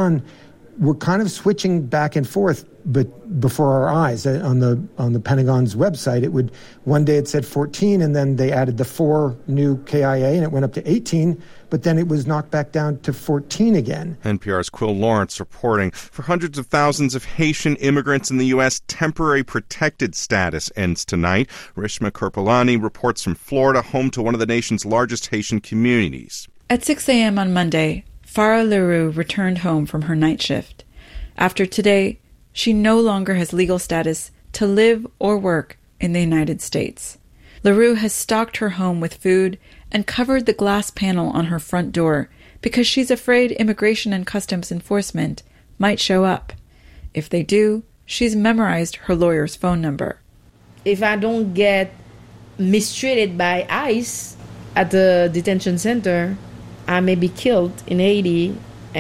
Iran were kind of switching back and forth, but before our eyes. On the Pentagon's website, one day it said 14, and then they added the 4 new KIA, and it went up to 18, but then it was knocked back down to 14 again. NPR's Quill Lawrence reporting. For hundreds of thousands of Haitian immigrants in the U.S., temporary protected status ends tonight. Reshma Kirpalani reports from Florida, home to one of the nation's largest Haitian communities. At 6 a.m. on Monday, Farah Leroux returned home from her night shift. After today, she no longer has legal status to live or work in the United States. Leroux has stocked her home with food and covered the glass panel on her front door because she's afraid Immigration and Customs Enforcement might show up. If they do, she's memorized her lawyer's phone number. If I don't get mistreated by ICE at the detention center, I may be killed in Haiti,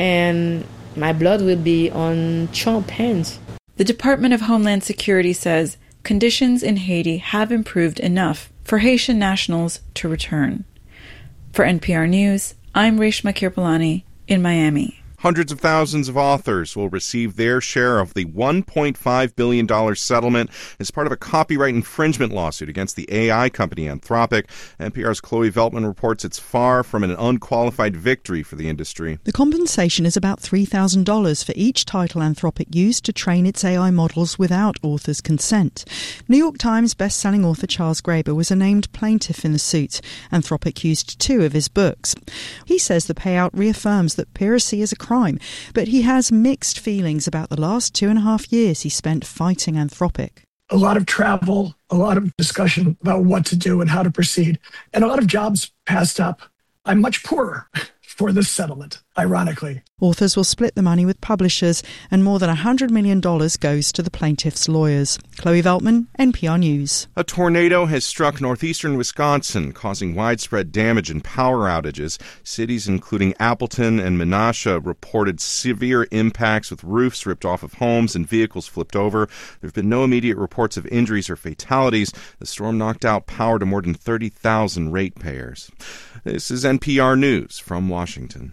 and my blood will be on Trump's hands. The Department of Homeland Security says conditions in Haiti have improved enough for Haitian nationals to return. For NPR News, I'm Reshma Kirpalani in Miami. Hundreds of thousands of authors will receive their share of the $1.5 billion settlement as part of a copyright infringement lawsuit against the AI company Anthropic. NPR's Chloe Veltman reports it's far from an unqualified victory for the industry. The compensation is about $3,000 for each title Anthropic used to train its AI models without authors' consent. New York Times best-selling author Charles Graeber was a named plaintiff in the suit. Anthropic used 2 of his books. He says the payout reaffirms that piracy is a crime, but he has mixed feelings about the last 2.5 years he spent fighting Anthropic. A lot of travel, a lot of discussion about what to do and how to proceed, and a lot of jobs passed up. I'm much poorer for this settlement, ironically. Authors will split the money with publishers, and more than $100 million goes to the plaintiffs' lawyers. Chloe Veltman, NPR News. A tornado has struck northeastern Wisconsin, causing widespread damage and power outages. Cities including Appleton and Menasha reported severe impacts with roofs ripped off of homes and vehicles flipped over. There have been no immediate reports of injuries or fatalities. The storm knocked out power to more than 30,000 ratepayers. This is NPR News from Washington.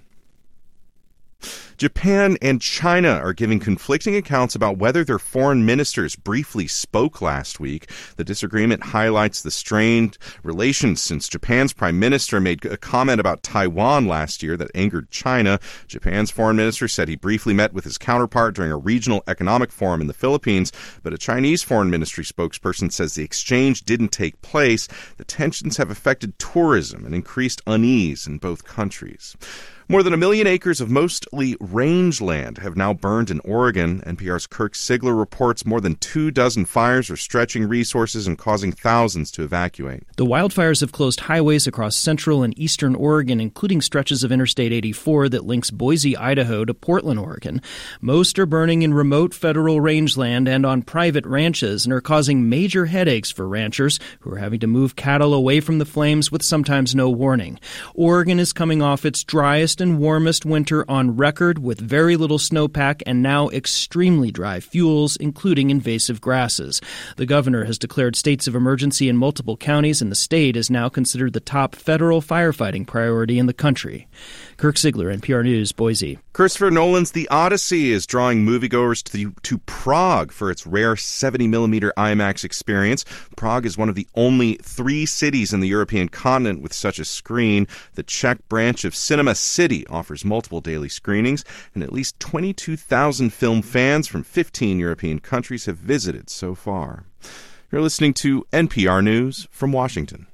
Japan and China are giving conflicting accounts about whether their foreign ministers briefly spoke last week. The disagreement highlights the strained relations since Japan's prime minister made a comment about Taiwan last year that angered China. Japan's foreign minister said he briefly met with his counterpart during a regional economic forum in the Philippines, but a Chinese foreign ministry spokesperson says the exchange didn't take place. The tensions have affected tourism and increased unease in both countries. More than 1 million acres of mostly rangeland have now burned in Oregon. NPR's Kirk Sigler reports more than 24 fires are stretching resources and causing thousands to evacuate. The wildfires have closed highways across central and eastern Oregon, including stretches of Interstate 84 that links Boise, Idaho to Portland, Oregon. Most are burning in remote federal rangeland and on private ranches and are causing major headaches for ranchers who are having to move cattle away from the flames with sometimes no warning. Oregon is coming off its driest and warmest winter on record with very little snowpack and now extremely dry fuels, including invasive grasses. The governor has declared states of emergency in multiple counties, and the state is now considered the top federal firefighting priority in the country. Kirk Sigler, NPR News, Boise. Christopher Nolan's The Odyssey is drawing moviegoers to Prague for its rare 70mm IMAX experience. Prague is one of the only 3 cities in the European continent with such a screen. The Czech branch of Cinema City offers multiple daily screenings, and at least 22,000 film fans from 15 European countries have visited so far. You're listening to NPR News from Washington.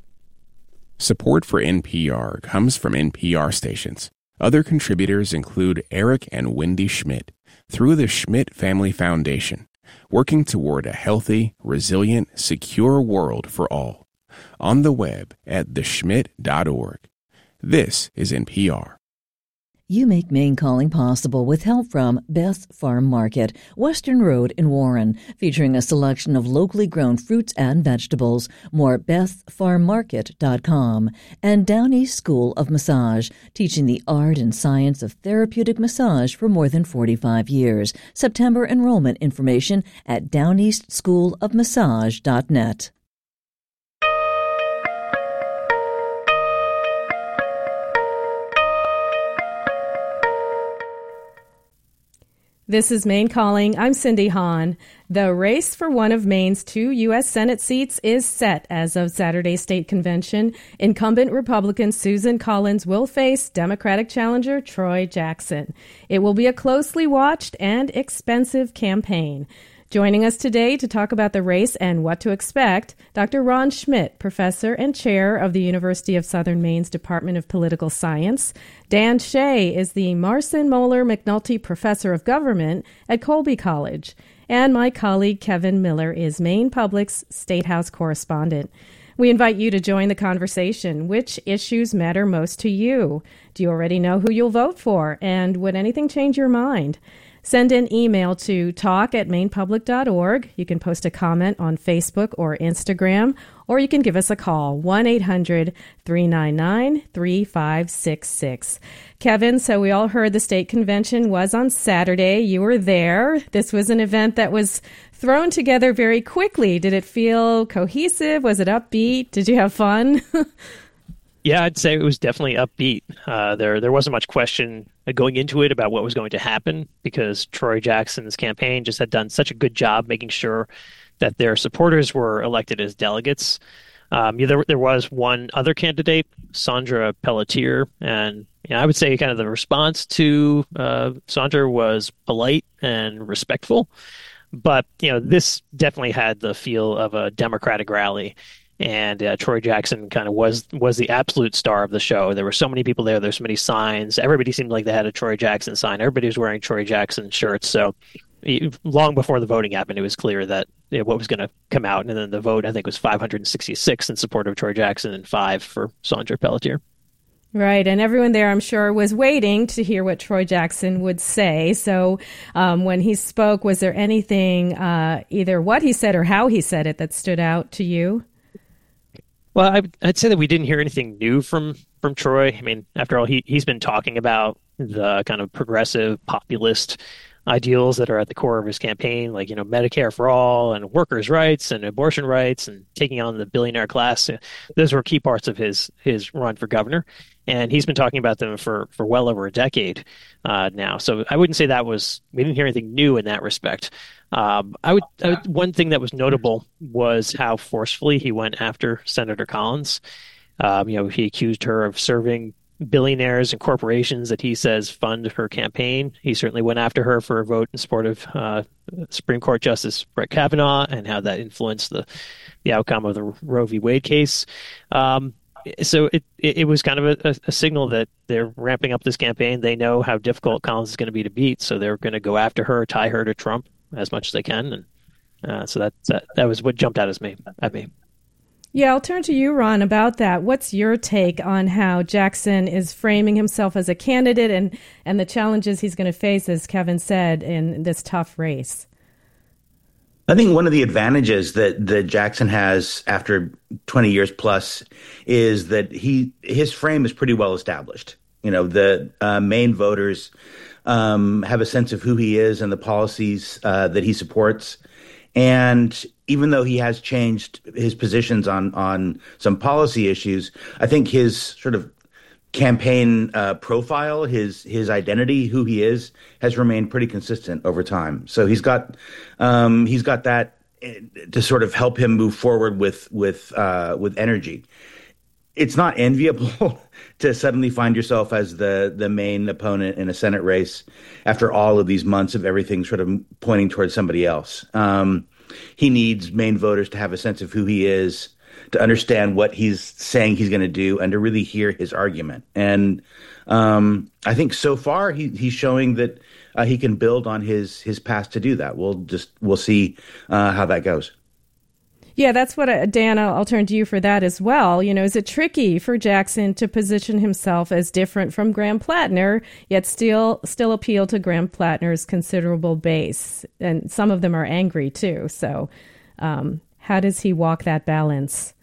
Support for NPR comes from NPR stations. Other contributors include Eric and Wendy Schmidt through the Schmidt Family Foundation, working toward a healthy, resilient, secure world for all. On the web at theschmidt.org. This is NPR. You make Maine Calling possible with help from Beth's Farm Market, Western Road in Warren, featuring a selection of locally grown fruits and vegetables. More at bethfarmmarket.com. And Down East School of Massage, teaching the art and science of therapeutic massage for more than 45 years. September enrollment information at downeastschoolofmassage.net. This is Maine Calling. I'm Cindy Hahn. The race for one of Maine's 2 U.S. Senate seats is set as of Saturday's state convention. Incumbent Republican Susan Collins will face Democratic challenger Troy Jackson. It will be a closely watched and expensive campaign. Joining us today to talk about the race and what to expect, Dr. Ron Schmidt, professor and chair of the University of Southern Maine's Department of Political Science. Dan Shea is the Marson Moeller McNulty Professor of Government at Colby College. And my colleague Kevin Miller is Maine Public's State House correspondent. We invite you to join the conversation. Which issues matter most to you? Do you already know who you'll vote for? And would anything change your mind? Send an email to talk@mainepublic.org. You can post a comment on Facebook or Instagram, or you can give us a call, 1-800-399-3566. Kevin, so we all heard the state convention was on Saturday. You were there. This was an event that was thrown together very quickly. Did it feel cohesive? Was it upbeat? Did you have fun? Yeah, I'd say it was definitely upbeat. There wasn't much question going into it about what was going to happen because Troy Jackson's campaign just had done such a good job making sure that their supporters were elected as delegates. There was one other candidate, Sandra Pelletier, and I would say kind of the response to Sandra was polite and respectful. But this definitely had the feel of a Democratic rally. And Troy Jackson kind of was the absolute star of the show. There were so many people there. There's so many signs. Everybody seemed like they had a Troy Jackson sign. Everybody was wearing Troy Jackson shirts. So long before the voting happened, it was clear that what was going to come out. And then the vote, I think, was 566 in support of Troy Jackson and 5 for Sandra Pelletier. Right, and everyone there, I'm sure, was waiting to hear what Troy Jackson would say. So when he spoke, was there anything, either what he said or how he said it, that stood out to you? Well, I'd say that we didn't hear anything new from Troy. I mean, after all, he's been talking about the kind of progressive populist ideals that are at the core of his campaign, like, Medicare for all and workers' rights and abortion rights and taking on the billionaire class. Those were key parts of his run for governor. And he's been talking about them for well over a decade now. So I wouldn't say we didn't hear anything new in that respect. One thing that was notable was how forcefully he went after Senator Collins. He accused her of serving billionaires and corporations that he says fund her campaign. He certainly went after her for a vote in support of Supreme Court Justice Brett Kavanaugh and how that influenced the outcome of the Roe v. Wade case. So it was kind of a signal that they're ramping up this campaign. They know how difficult Collins is going to be to beat, so they're going to go after her, tie her to Trump as much as they can. And so that was what jumped out at me. Yeah, I'll turn to you, Ron, about that. What's your take on how Jackson is framing himself as a candidate and the challenges he's going to face, as Kevin said, in this tough race? I think one of the advantages that Jackson has after 20 years plus is that his frame is pretty well established. The Maine voters have a sense of who he is and the policies that he supports. And even though he has changed his positions on some policy issues, I think his sort of campaign profile, his identity, who he is, has remained pretty consistent over time. So he's got that to sort of help him move forward with energy. It's not enviable to suddenly find yourself as the main opponent in a Senate race after all of these months of everything sort of pointing towards somebody else. He needs Maine voters to have a sense of who he is, to understand what he's saying he's going to do, and to really hear his argument. And I think so far he's showing that he can build on his past to do that. We'll see how that goes. Yeah, that's what, Dan, I'll turn to you for that as well. Is it tricky for Jackson to position himself as different from Graham Plattner, yet still appeal to Graham Plattner's considerable base? And some of them are angry, too. So how does he walk that balance?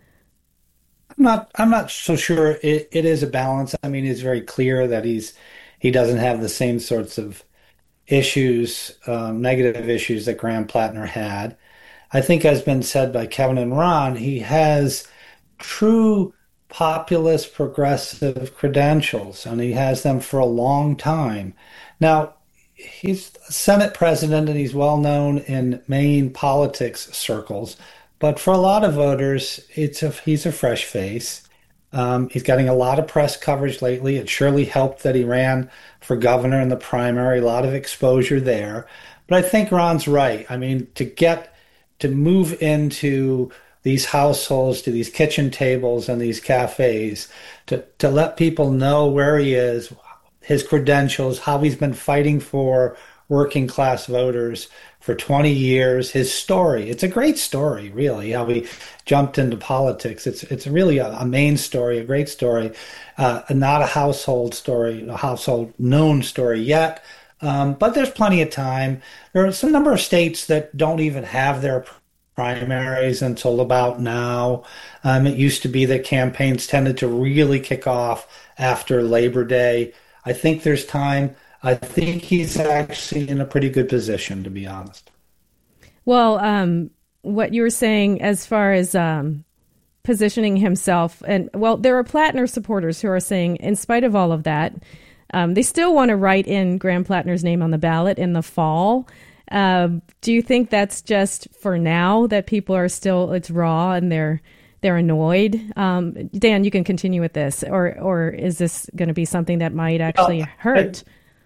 I'm not so sure it is a balance. I mean, it's very clear that he doesn't have the same sorts of issues, negative issues that Graham Plattner had. I think, as been said by Kevin and Ron, he has true populist progressive credentials, and he has them for a long time. Now, he's a Senate president and he's well known in Maine politics circles. But for a lot of voters, he's a fresh face. He's getting a lot of press coverage lately. It surely helped that he ran for governor in the primary, a lot of exposure there. But I think Ron's right. I mean, to move into these households, to these kitchen tables and these cafes, to let people know where he is, his credentials, how he's been fighting for working class voters for 20 years, his story. It's a great story, really, how he jumped into politics. It's really a main story, a great story, not a household story, a household known story yet. But there's plenty of time. There are some number of states that don't even have their primaries until about now. It used to be that campaigns tended to really kick off after Labor Day. I think there's time. I think he's actually in a pretty good position, to be honest. Well, what you were saying as far as positioning himself, and well, there are Plattner supporters who are saying, in spite of all of that, they still want to write in Graham Plattner's name on the ballot in the fall. Do you think that's just for now, that people are still, it's raw and they're annoyed? Dan, you can continue with this, or is this going to be something that might actually hurt?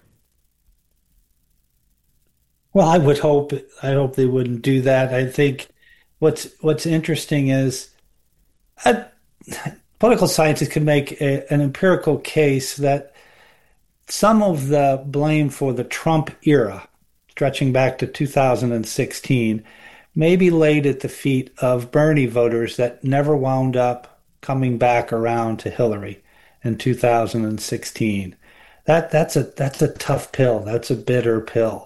Well, I hope they wouldn't do that. I think what's interesting is political scientists can make an empirical case that some of the blame for the Trump era, stretching back to 2016, may be laid at the feet of Bernie voters that never wound up coming back around to Hillary in 2016. That's a tough pill. That's a bitter pill.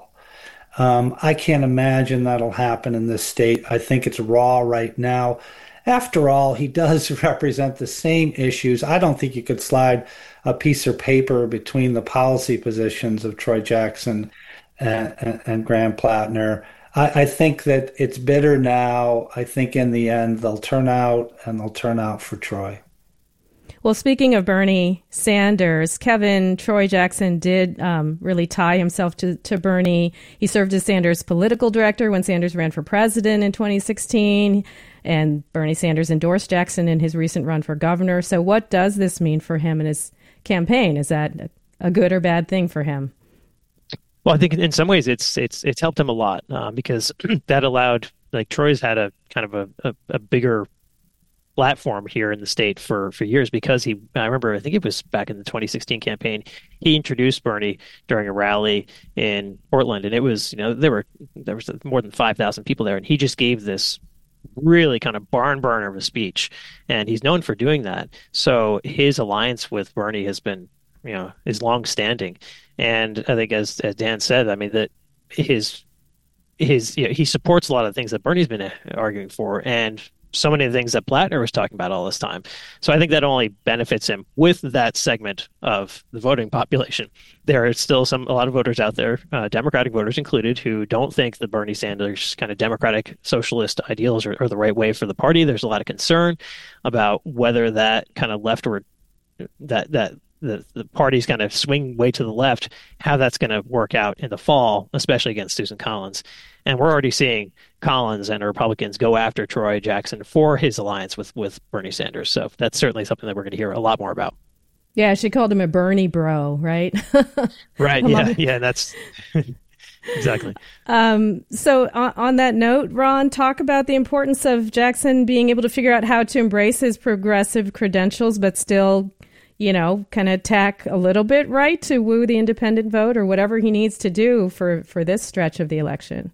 I can't imagine that'll happen in this state. I think it's raw right now. After all, he does represent the same issues. I don't think you could slide a piece of paper between the policy positions of Troy Jackson and Graham Plattner. I think that it's bitter now. I think in the end they'll turn out, and they'll turn out for Troy. Well, speaking of Bernie Sanders, Kevin, Troy Jackson did really tie himself to Bernie. He served as Sanders' political director when Sanders ran for president in 2016, and Bernie Sanders endorsed Jackson in his recent run for governor. So what does this mean for him and his campaign? Is that a good or bad thing for him? Well, I think in some ways it's helped him a lot because that allowed, like, Troy's had a kind of a bigger platform here in the state for years because I remember, I think it was back in the 2016 campaign, he introduced Bernie during a rally in Portland, and it was, there was more than 5,000 people there, and he just gave this really kind of barn burner of a speech, and he's known for doing that. So his alliance with Bernie has been, is long-standing, and I think as Dan said, I mean that his he supports a lot of the things that Bernie's been arguing for, and so many of the things that Plattner was talking about all this time. So I think that only benefits him with that segment of the voting population. There are still a lot of voters out there, Democratic voters included, who don't think the Bernie Sanders kind of democratic socialist ideals are the right way for the party. There's a lot of concern about whether that kind of leftward, that the parties kind of swing way to the left, how that's going to work out in the fall, especially against Susan Collins. And we're already seeing Collins and Republicans go after Troy Jackson for his alliance with Bernie Sanders. So that's certainly something that we're going to hear a lot more about. Yeah, she called him a Bernie bro, right? Right, yeah, that's exactly. So on that note, Ron, talk about the importance of Jackson being able to figure out how to embrace his progressive credentials, but still, kind of tack a little bit right to woo the independent vote, or whatever he needs to do for this stretch of the election.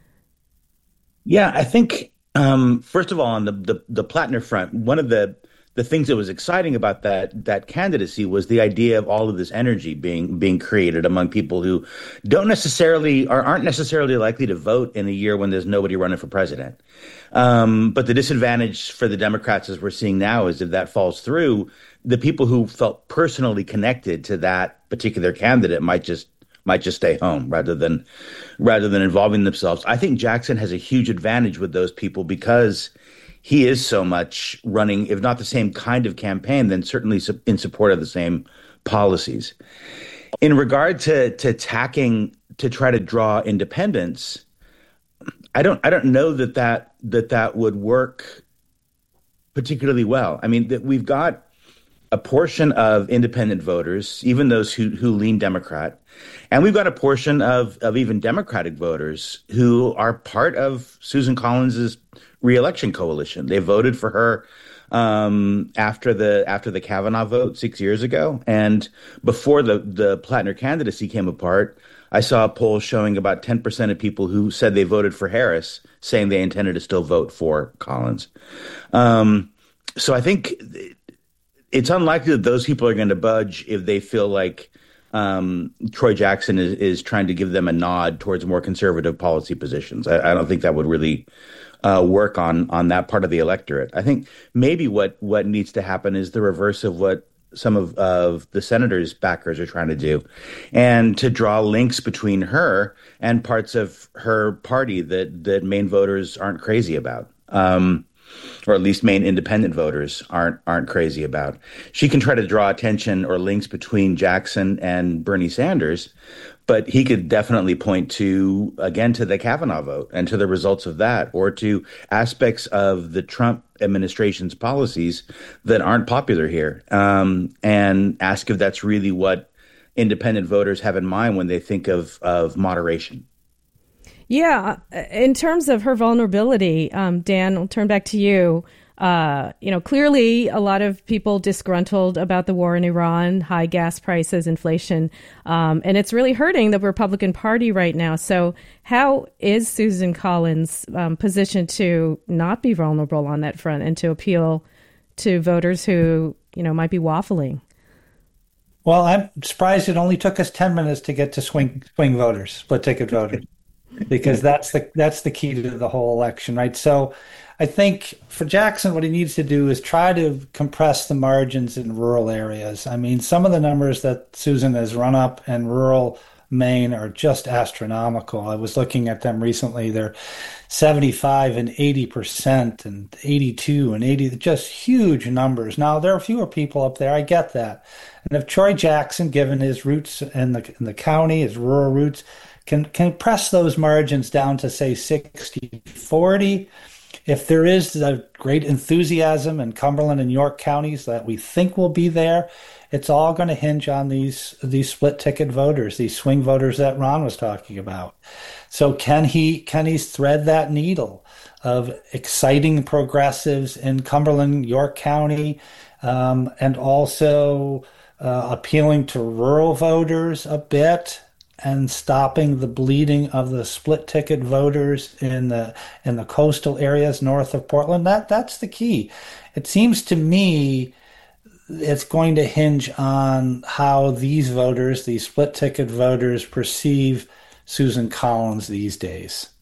Yeah, I think, first of all, on the Plattner front, one of the things that was exciting about that candidacy was the idea of all of this energy being created among people who aren't necessarily likely to vote in a year when there's nobody running for president. But the disadvantage for the Democrats, as we're seeing now, is if that falls through, the people who felt personally connected to that particular candidate might just stay home rather than involving themselves. I think Jackson has a huge advantage with those people because he is so much running, if not the same kind of campaign, then certainly in support of the same policies. In regard to tacking to try to draw independents, I don't know that would work particularly well. I mean, that we've got a portion of independent voters, even those who lean Democrat, and we've got a portion of even Democratic voters who are part of Susan Collins's reelection coalition. They voted for her after the Kavanaugh vote 6 years ago, and before the Plattner candidacy came apart, I saw a poll showing about 10% of people who said they voted for Harris saying they intended to still vote for Collins. So I think it's unlikely that those people are going to budge if they feel like Troy Jackson is trying to give them a nod towards more conservative policy positions. I don't think that would really work on that part of the electorate. I think maybe what needs to happen is the reverse of what some of the senator's backers are trying to do, and to draw links between her and parts of her party that Maine voters aren't crazy about. Or at least Maine independent voters aren't crazy about. She can try to draw attention or links between Jackson and Bernie Sanders, but he could definitely point to the Kavanaugh vote and to the results of that, or to aspects of the Trump administration's policies that aren't popular here, and ask if that's really what independent voters have in mind when they think of moderation. Yeah, in terms of her vulnerability, Dan, I'll turn back to you. Clearly a lot of people disgruntled about the war in Iran, high gas prices, inflation, and it's really hurting the Republican Party right now. So how is Susan Collins positioned to not be vulnerable on that front and to appeal to voters who, might be waffling? Well, I'm surprised it only took us 10 minutes to get to swing voters, split ticket voters. Because that's the key to the whole election, right? So I think for Jackson, what he needs to do is try to compress the margins in rural areas. I mean, some of the numbers that Susan has run up in rural Maine are just astronomical. I was looking at them recently. They're 75 and 80% and 82 and 80, just huge numbers. Now, there are fewer people up there. I get that. And if Troy Jackson, given his roots in the county, his rural roots, can press those margins down to, say, 60-40. If there is a great enthusiasm in Cumberland and York counties that we think will be there, it's all going to hinge on these split ticket voters, these swing voters that Ron was talking about. So can he thread that needle of exciting progressives in Cumberland, York County, and also appealing to rural voters a bit, and stopping the bleeding of the split ticket voters in the coastal areas north of Portland? That's the key. It seems to me it's going to hinge on how these voters, these split ticket voters, perceive Susan Collins these days.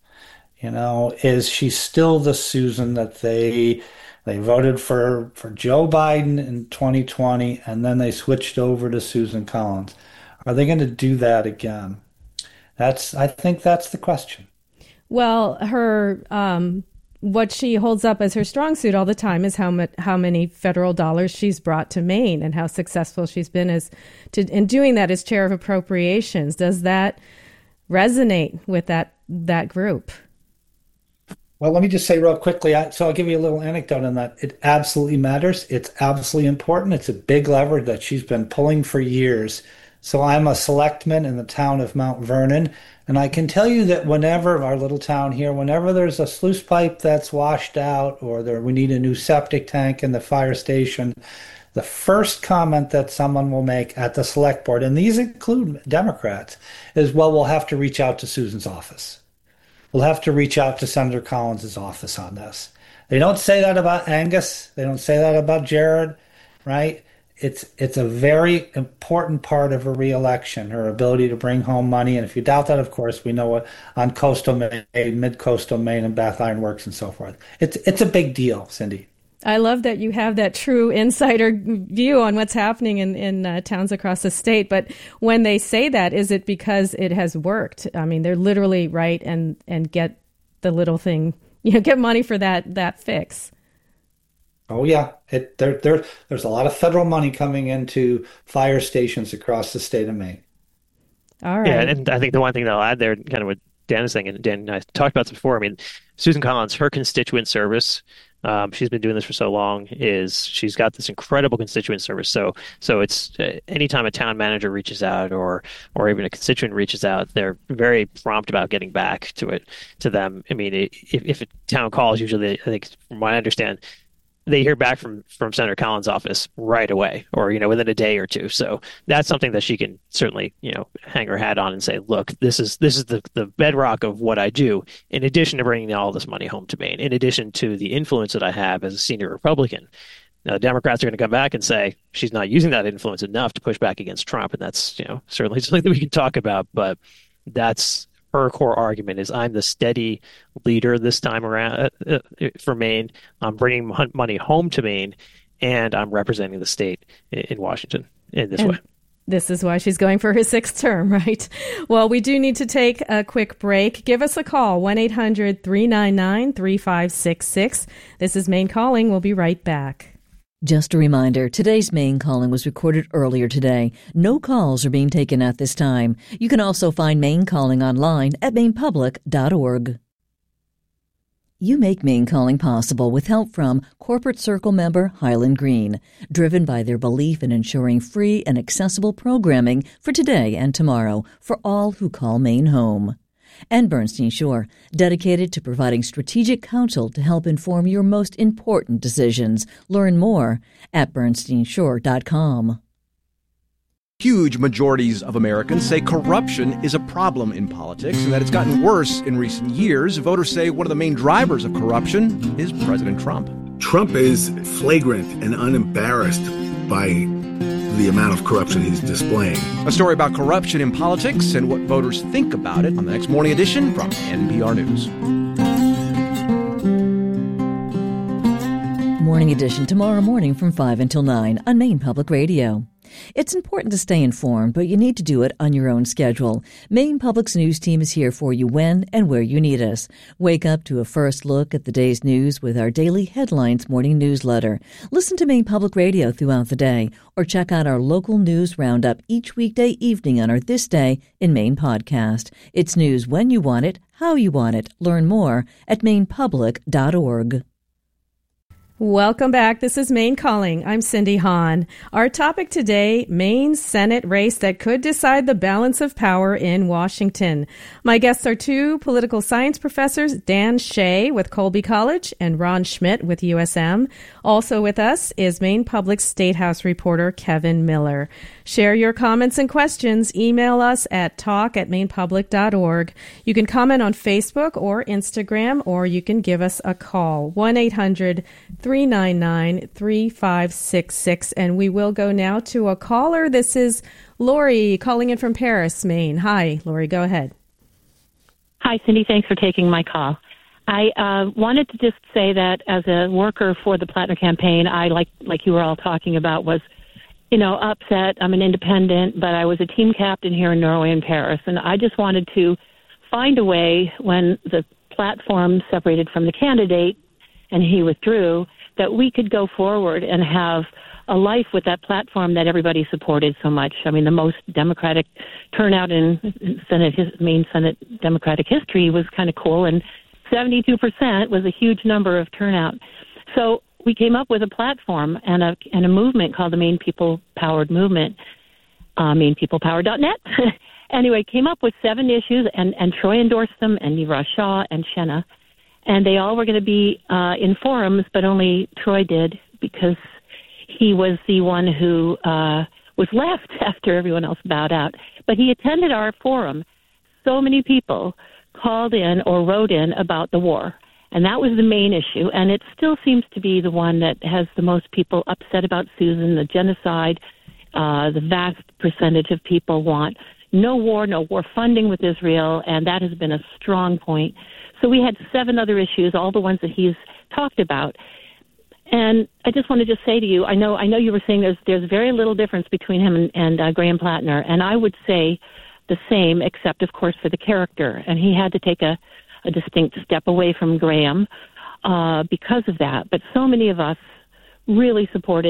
Is she still the Susan that they voted for Joe Biden in 2020 and then they switched over to Susan Collins? Are they going to do that again? I think that's the question. Well, her what she holds up as her strong suit all the time is how many federal dollars she's brought to Maine and how successful she's been in doing that as chair of appropriations. Does that resonate with that group? Well, let me just say real quickly, so I'll give you a little anecdote on that. It absolutely matters. It's absolutely important. It's a big lever that she's been pulling for years. So I'm a selectman in the town of Mount Vernon, and I can tell you that whenever, our little town here, whenever there's a sluice pipe that's washed out or we need a new septic tank in the fire station, the first comment that someone will make at the select board, and these include Democrats, is, well, we'll have to reach out to Susan's office. We'll have to reach out to Senator Collins' office on this. They don't say that about Angus. They don't say that about Jared, right? It's a very important part of her reelection, her ability to bring home money. And if you doubt that, of course, we know what on coastal Maine, mid-coastal Maine, and Bath Iron Works and so forth. It's a big deal, Cindy. I love that you have that true insider view on what's happening in towns across the state. But when they say that, is it because it has worked? I mean, they're literally right and get the little thing, get money for that fix. Oh yeah, there's a lot of federal money coming into fire stations across the state of Maine. All right. Yeah, and I think the one thing that I'll add there, kind of what Dan is saying, and Dan and I talked about this before. I mean, Susan Collins, her constituent service, she's been doing this for so long, is she's got this incredible constituent service. So it's anytime a town manager reaches out or even a constituent reaches out, they're very prompt about getting back to them. I mean, if a town calls, usually, I think from what I understand, they hear back from Senator Collins' office right away, or within a day or two. So that's something that she can certainly hang her hat on and say, look, this is the bedrock of what I do. In addition to bringing all this money home to Maine, in addition to the influence that I have as a senior Republican. Now, the Democrats are going to come back and say she's not using that influence enough to push back against Trump, and that's certainly something that we can talk about. But that's her core argument: is I'm the steady leader this time around for Maine. I'm bringing money home to Maine, and I'm representing the state in Washington in this way. This is why she's going for her 6th term, right? Well, we do need to take a quick break. Give us a call, 1-800-399-3566. This is Maine Calling. We'll be right back. Just a reminder, today's Maine Calling was recorded earlier today. No calls are being taken at this time. You can also find Maine Calling online at mainepublic.org. You make Maine Calling possible with help from Corporate Circle member Highland Green, driven by their belief in ensuring free and accessible programming for today and tomorrow for all who call Maine home. And Bernstein Shore, dedicated to providing strategic counsel to help inform your most important decisions. Learn more at bernsteinshore.com. Huge majorities of Americans say corruption is a problem in politics and that it's gotten worse in recent years. Voters say one of the main drivers of corruption is President Trump. Trump is flagrant and unembarrassed by the amount of corruption he's displaying. A story about corruption in politics and what voters think about it on the next Morning Edition from NPR News. Morning Edition tomorrow morning from 5 until 9 on Maine Public Radio. It's important to stay informed, but you need to do it on your own schedule. Maine Public's news team is here for you when and where you need us. Wake up to a first look at the day's news with our daily Headlines morning newsletter. Listen to Maine Public Radio throughout the day, or check out our local news roundup each weekday evening on our This Day in Maine podcast. It's news when you want it, how you want it. Learn more at mainepublic.org. Welcome back. This is Maine Calling. I'm Cindy Hahn. Our topic today, Maine's Senate race that could decide the balance of power in Washington. My guests are 2 political science professors, Dan Shea with Colby College and Ron Schmidt with USM. Also with us is Maine Public State House reporter Kevin Miller. Share your comments and questions. Email us at talk@mainepublic.org. You can comment on Facebook or Instagram, or you can give us a call, 1-800-399-3566. And we will go now to a caller. This is Lori calling in from Paris, Maine. Hi, Lori, go ahead. Hi, Cindy. Thanks for taking my call. I wanted to just say that as a worker for the Plattner campaign, I, like you were all talking about, was upset. I'm an independent, but I was a team captain here in Norway and Paris. And I just wanted to find a way when the platform separated from the candidate and he withdrew, that we could go forward and have a life with that platform that everybody supported so much. I mean, the most Democratic turnout in Maine Senate Democratic history was kind of cool. And 72% was a huge number of turnout. So we came up with a platform and a movement called the Maine People Powered Movement, MainePeoplePowered.net. Anyway, came up with 7 issues, and Troy endorsed them, and Neeraj Shah and Shenna. And they all were going to be in forums, but only Troy did because he was the one who was left after everyone else bowed out. But he attended our forum. So many people called in or wrote in about the war. And that was the main issue, and it still seems to be the one that has the most people upset about Susan, the genocide. The vast percentage of people want no war funding with Israel, and that has been a strong point. So we had 7 other issues, all the ones that he's talked about. And I just want to just say to you, I know you were saying there's very little difference between him and Graham Plattner, and I would say the same, except, of course, for the character. And he had to take a distinct step away from Graham because of that. But so many of us really supported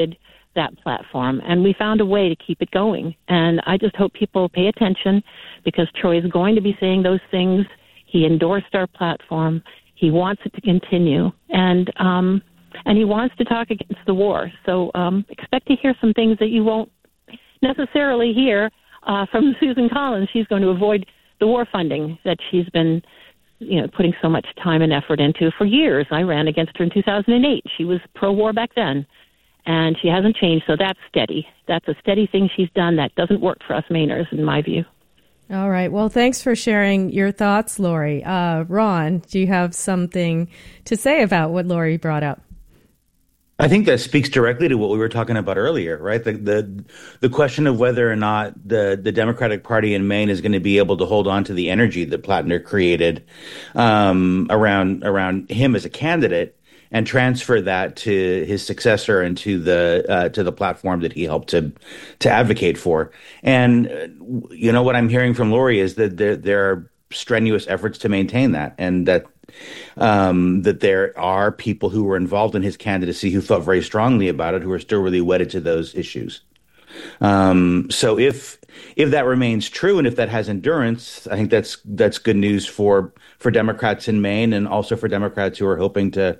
that platform, and we found a way to keep it going. And I just hope people pay attention, because Troy is going to be saying those things. He endorsed our platform. He wants it to continue, and he wants to talk against the war. So expect to hear some things that you won't necessarily hear from Susan Collins. She's going to avoid the war funding that she's been, putting so much time and effort into for years. I ran against her in 2008. She was pro-war back then, and she hasn't changed. So that's steady. That's a steady thing she's done that doesn't work for us Mainers, in my view. All right. Well, thanks for sharing your thoughts, Lori. Ron, do you have something to say about what Lori brought up? I think that speaks directly to what we were talking about earlier, right? The question of whether or not the Democratic Party in Maine is going to be able to hold on to the energy that Plattner created around him as a candidate, and transfer that to his successor and to the platform that he helped to advocate for. And what I'm hearing from Lori is that there are strenuous efforts to maintain that, and that there are people who were involved in his candidacy who felt very strongly about it, who are still really wedded to those issues. So if that remains true, and if that has endurance, I think that's good news for Democrats in Maine, and also for Democrats who are hoping to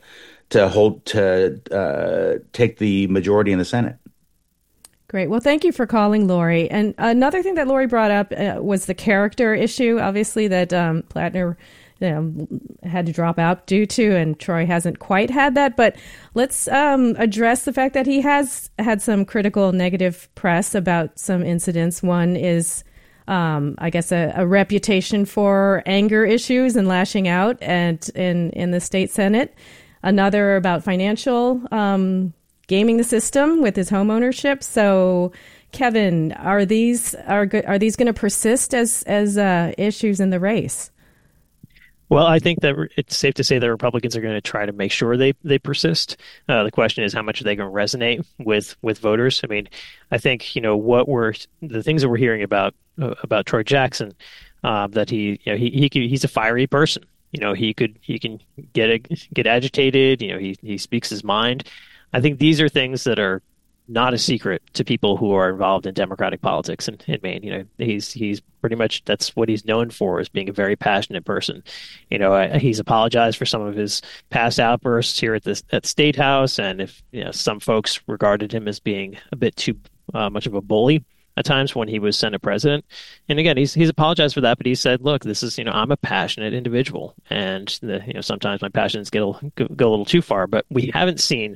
take the majority in the Senate. Great. Well, thank you for calling, Lori. And another thing that Lori brought up was the character issue, obviously, that Plattner had to drop out due to, and Troy hasn't quite had that. But let's address the fact that he has had some critical negative press about some incidents. One is, I guess, a reputation for anger issues and lashing out in the state Senate. Another about financial gaming the system with his home ownership. So, Kevin, are these going to persist as issues in the race? Well, I think that it's safe to say that Republicans are going to try to make sure they persist. The question is, how much are they going to resonate with voters? I mean, I think the things that we're hearing about Troy Jackson, that he's a fiery person. He can get agitated. He speaks his mind. I think these are things that are not a secret to people who are involved in Democratic politics in Maine. He's pretty much, that's what he's known for, is being a very passionate person. He's apologized for some of his past outbursts here at State House, and if some folks regarded him as being a bit too much of a bully at times when he was Senate president. And again, he's apologized for that, but he said, look, this is, I'm a passionate individual, and sometimes my passions go a little too far, but we haven't seen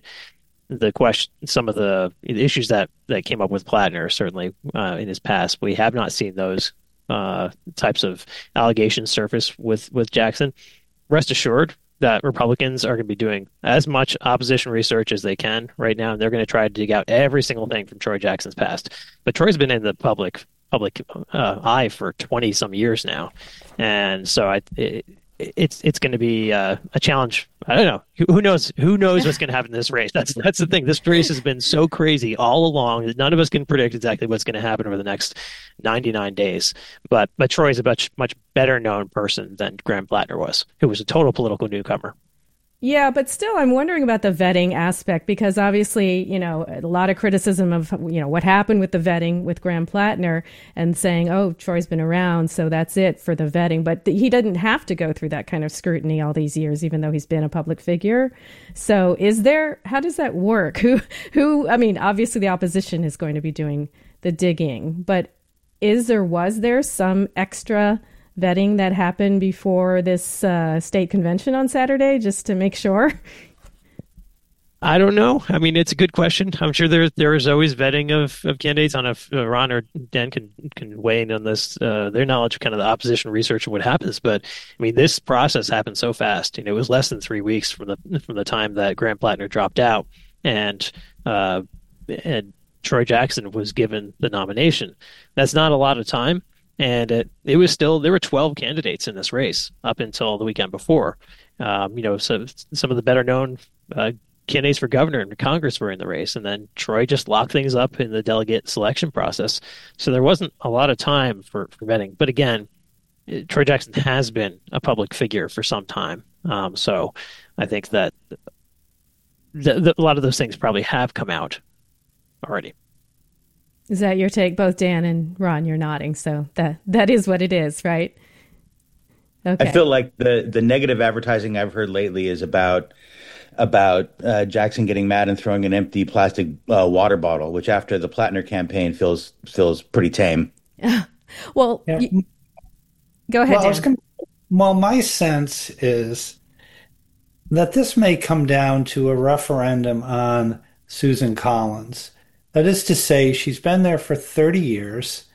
some of the issues that came up with Plattner, certainly in his past. We have not seen those types of allegations surface with Jackson. Rest assured that Republicans are going to be doing as much opposition research as they can right now, and they're going to try to dig out every single thing from Troy Jackson's past. But Troy's been in the public eye for 20 some years now, and so it's going to be a challenge. I don't know. Who knows what's going to happen in this race? That's the thing. This race has been so crazy all along that none of us can predict exactly what's going to happen over the next 99 days. But Troy's a much better known person than Graham Plattner was, who was a total political newcomer. Yeah, but still, I'm wondering about the vetting aspect, because obviously, a lot of criticism of, what happened with the vetting with Graham Plattner, and saying, oh, Troy's been around, so that's it for the vetting. But he didn't have to go through that kind of scrutiny all these years, even though he's been a public figure. So how does that work? Obviously the opposition is going to be doing the digging, but was there some extra vetting that happened before this state convention on Saturday, just to make sure? I don't know. I mean, it's a good question. I'm sure there is always vetting of candidates. On if Ron or Dan can weigh in on this, their knowledge of kind of the opposition research and what happens. But I mean, this process happened so fast. It was less than 3 weeks from the time that Graham Plattner dropped out, and Troy Jackson was given the nomination. That's not a lot of time. And it was still, there were 12 candidates in this race up until the weekend before. So some of the better known candidates for governor and Congress were in the race. And then Troy just locked things up in the delegate selection process. So there wasn't a lot of time for vetting. But again, Troy Jackson has been a public figure for some time. So I think that a lot of those things probably have come out already. Is that your take? Both Dan and Ron, you're nodding. So that is what it is, right? Okay. I feel like the negative advertising I've heard lately is about Jackson getting mad and throwing an empty plastic water bottle, which after the Plattner campaign feels pretty tame. Well, Yeah. Go ahead, Dan. Well, my sense is that this may come down to a referendum on Susan Collins. That is to say, she's been there for 30 years.